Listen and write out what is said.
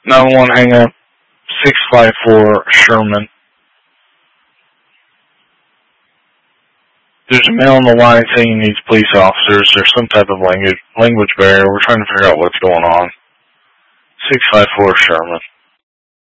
911 hang up. 654 Sherman. There's a male on the line saying he needs police officers. There's some type of language barrier. We're trying to figure out what's going on. 654 Sherman.